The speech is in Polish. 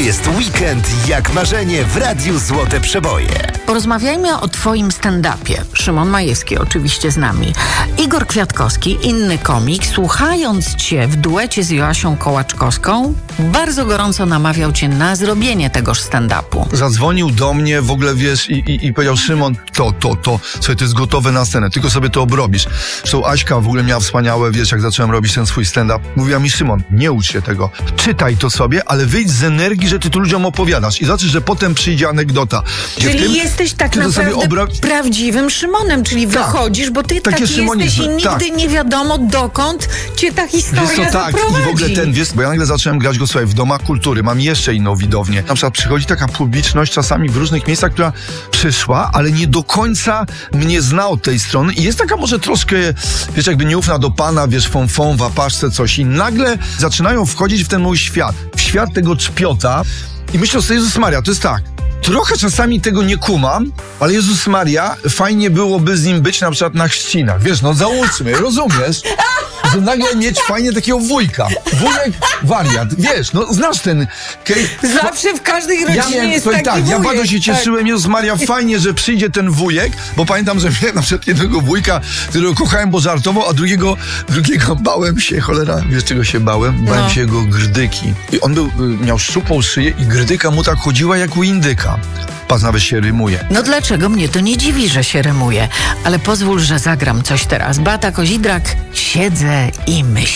jest weekend jak marzenie w Radiu Złote Przeboje. Porozmawiajmy o twoim stand-upie. Szymon Majewski oczywiście z nami. Igor Kwiatkowski, inny komik, słuchając cię w duecie z Joasią Kołaczkowską, bardzo gorąco namawiał cię na zrobienie tegoż stand-upu. Zadzwonił do mnie, w ogóle wiesz, i powiedział: Szymon, słuchaj, to jest gotowe na scenę, tylko sobie to obrobisz. Zresztą Aśka w ogóle miała wspaniałe, wiesz, jak zacząłem robić ten swój stand-up, mówiła mi: Szymon, nie ucz się tego, czytaj to sobie, ale wyjdź z energii, że ty tu ludziom opowiadasz i zobaczysz, że potem przyjdzie anegdota. Czyli jesteś tak naprawdę prawdziwym Szymonem, czyli wychodzisz, bo ty taki jesteś i nigdy nie wiadomo, dokąd cię ta historia zaprowadzi. I w ogóle bo ja nagle zacząłem grać go, słuchaj, w domach kultury, mam jeszcze inną widownię. Na przykład przychodzi taka publiczność czasami w różnych miejscach, która przyszła, ale nie do końca mnie zna od tej strony i jest taka może troszkę, wiesz, jakby nieufna do pana, wiesz, fąfą, w apaszce, coś i nagle zaczynają wchodzić w ten mój świat, w świat tego czpiota i myślę sobie: Jezus Maria, to jest tak. Trochę czasami tego nie kumam, ale Jezus Maria, fajnie byłoby z nim być na przykład na chrzcinach. Wiesz, no załóżmy, rozumiesz? Że nagle mieć fajnie takiego wujka. Wujek wariat. Wiesz, no znasz ten... Zawsze w każdej rodzinie jest taki wujek. Ja bardzo się cieszyłem, Jezus Maria, fajnie, że przyjdzie ten wujek, bo pamiętam, że miałem na przykład jednego wujka, którego kochałem, bo żartował, a drugiego bałem się, cholera, wiesz czego się bałem? Bałem się jego grdyki. I on miał szczupłą szyję i grdyka mu tak chodziła jak u indyka. Pas nawet się rymuje. No dlaczego mnie to nie dziwi, że się rymuje? Ale pozwól, że zagram coś teraz. Beata Kozidrak, siedzę i myślę.